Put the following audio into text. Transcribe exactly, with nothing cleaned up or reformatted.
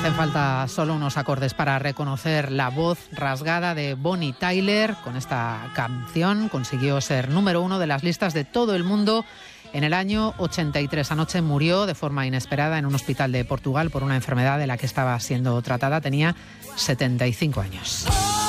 Hacen falta solo unos acordes para reconocer la voz rasgada de Bonnie Tyler. Con esta canción consiguió ser número uno de las listas de todo el mundo en el año ochenta y tres. Anoche murió de forma inesperada en un hospital de Portugal por una enfermedad de la que estaba siendo tratada. Tenía setenta y cinco años.